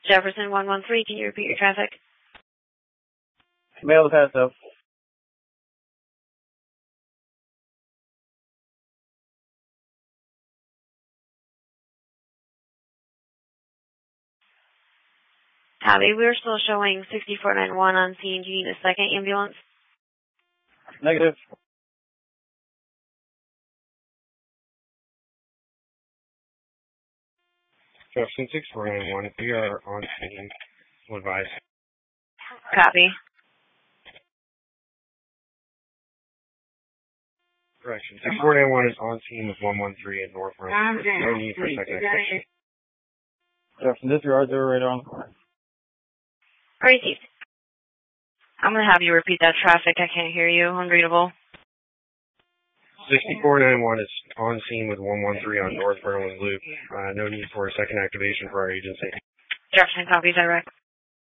Jefferson 113, can you repeat your traffic? Mail to Paso. Copy. We're still showing 6491 on scene. Do you need a second ambulance? Negative. Jefferson 6491, if we are on scene, we'll advise. Copy. Correction. 6491 is on scene with 113 at North Run. No need for second extension. Jefferson, disregard, zero radar on the corner. Received. I'm going to have you repeat that traffic. I can't hear you. Unreadable. 6491 is on scene with 113 on North Berlin Loop. No need for a second activation for our agency. Jefferson, copy direct.